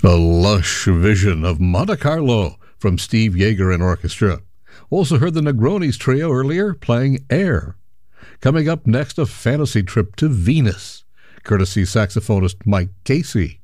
A lush vision of Monte Carlo from Steve Yeager and Orchestra. Also heard the Negronis trio earlier playing Air. Coming up next, a fantasy trip to Venus, courtesy saxophonist Mike Casey.